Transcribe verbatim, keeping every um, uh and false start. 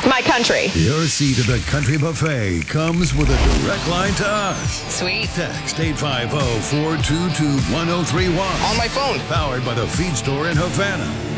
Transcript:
my country. Your seat at the country buffet comes with a direct line to us. Sweet. Text eight five zero, four two two, one zero three one. On my phone. Powered by the Feed Store in Havana.